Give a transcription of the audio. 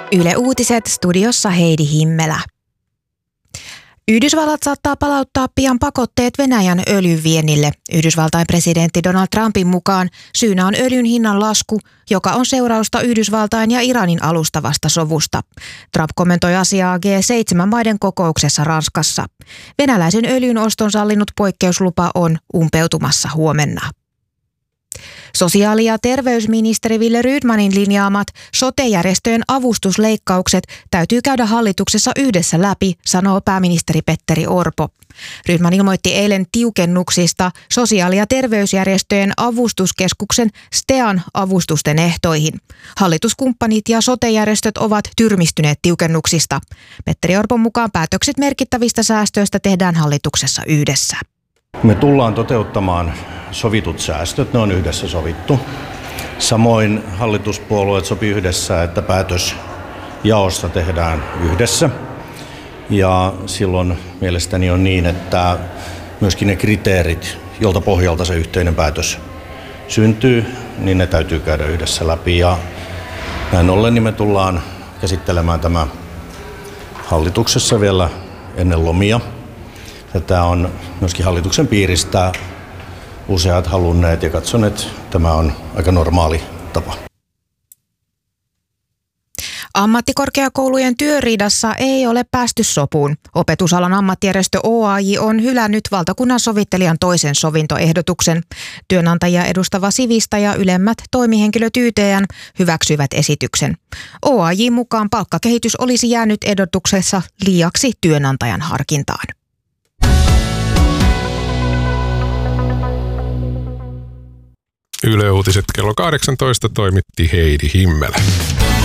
Yle Uutiset, studiossa Heidi Himmelä. Yhdysvallat saattaa palauttaa pian pakotteet Venäjän öljyviennille. Yhdysvaltain presidentti Donald Trumpin mukaan syynä on öljyn hinnan lasku, joka on seurausta Yhdysvaltain ja Iranin alustavasta sovusta. Trump kommentoi asiaa G7-maiden kokouksessa Ranskassa. Venäläisen öljyn oston sallinut poikkeuslupa on umpeutumassa huomenna. Sosiaali- ja terveysministeri Wille Rydmanin linjaamat sote-järjestöjen avustusleikkaukset täytyy käydä hallituksessa yhdessä läpi, sanoo pääministeri Petteri Orpo. Rydman ilmoitti eilen tiukennuksista sosiaali- ja terveysjärjestöjen avustuskeskuksen STEAn avustusten ehtoihin. Hallituskumppanit ja sote-järjestöt ovat tyrmistyneet tiukennuksista. Petteri Orpon mukaan päätökset merkittävistä säästöistä tehdään hallituksessa yhdessä. Me tullaan toteuttamaan sovitut säästöt, ne on yhdessä sovittu. Samoin hallituspuolueet sopi yhdessä, että päätös jaosta tehdään yhdessä. Ja silloin mielestäni on niin, että myöskin ne kriteerit, jolta pohjalta se yhteinen päätös syntyy, niin ne täytyy käydä yhdessä läpi. Ja näin ollen niin me tullaan käsittelemään tämä hallituksessa vielä ennen lomia. Tätä on myöskin hallituksen piiristä useat halunneet ja katson, että tämä on aika normaali tapa. Ammattikorkeakoulujen työriidassa ei ole päästy sopuun. Opetusalan ammattijärjestö OAJ on hylännyt valtakunnan sovittelijan toisen sovintoehdotuksen. Työnantajia edustava Sivista ja ylemmät toimihenkilöt YTN hyväksyivät esityksen. OAJ mukaan palkkakehitys olisi jäänyt ehdotuksessa liiaksi työnantajan harkintaan. Yle Uutiset kello 18 toimitti Heidi Himmelä.